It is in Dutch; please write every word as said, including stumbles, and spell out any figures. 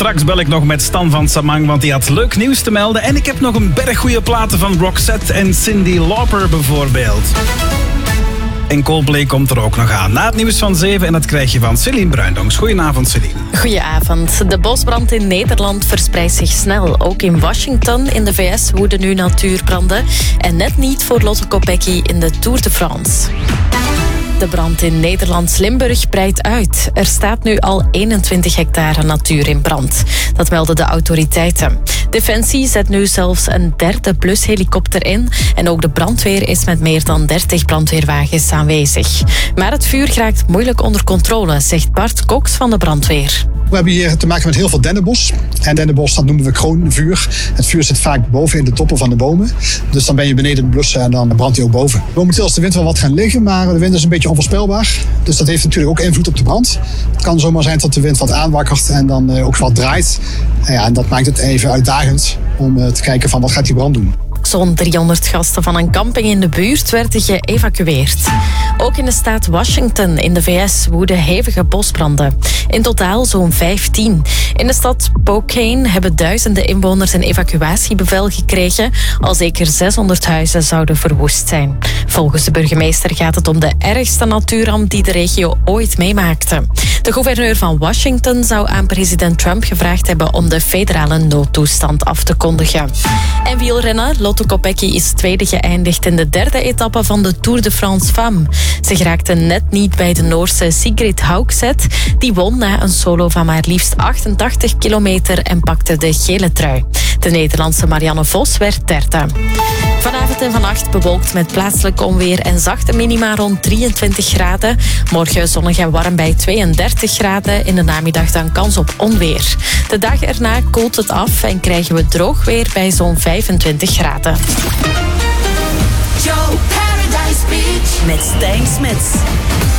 Straks bel ik nog met Stan van Samang, want die had leuk nieuws te melden. En ik heb nog een berg goede platen van Roxette en Cyndi Lauper bijvoorbeeld. En Coldplay komt er ook nog aan. Na het nieuws van zeven en dat krijg je van Celine Bruindongs. Goedenavond, Celine. Goedenavond. De bosbrand in Nederland verspreidt zich snel. Ook in Washington in de V S woeden nu natuurbranden. En net niet voor Lotto Kopecky in de Tour de France. De brand in Nederlands-Limburg breidt uit. Er staat nu al eenentwintig hectare natuur in brand. Dat melden de autoriteiten. Defensie zet nu zelfs een derde blushelikopter in. En ook de brandweer is met meer dan dertig brandweerwagens aanwezig. Maar het vuur raakt moeilijk onder controle, zegt Bart Cox van de brandweer. We hebben hier te maken met heel veel dennenbos. En dennenbos, dat noemen we kroonvuur. Het vuur zit vaak boven in de toppen van de bomen. Dus dan ben je beneden het blussen en dan brandt hij ook boven. Momenteel is de wind wel wat gaan liggen, maar de wind is een beetje onvoorspelbaar. Dus dat heeft natuurlijk ook invloed op de brand. Het kan zomaar zijn dat de wind wat aanwakkert en dan ook wat draait. En, ja, en dat maakt het even uitdagend om te kijken van wat gaat die brand doen. Zo'n driehonderd gasten van een camping in de buurt werden geëvacueerd. Ook in de staat Washington in de V S woeden hevige bosbranden. In totaal zo'n vijftien. In de stad Spokane hebben duizenden inwoners een evacuatiebevel gekregen. Al zeker zeshonderd huizen zouden verwoest zijn. Volgens de burgemeester gaat het om de ergste natuurramp die de regio ooit meemaakte. De gouverneur van Washington zou aan president Trump gevraagd hebben om de federale noodtoestand af te kondigen. En wielrennen, Lotto Kopecky is tweede geëindigd in de derde etappe van de Tour de France Femmes. Ze geraakte net niet bij de Noorse Sigrid Haugset. Die won na een solo van maar liefst achtentachtig kilometer en pakte de gele trui. De Nederlandse Marianne Vos werd derde. Vanavond en vannacht bewolkt met plaatselijk onweer en zachte minima rond drieëntwintig graden. Morgen zonnig en warm bij tweeëndertig graden. In de namiddag dan kans op onweer. De dag erna koelt het af en krijgen we droog weer bij zo'n vijfentwintig graden. Joe Paradise Beach met Stijn Smits.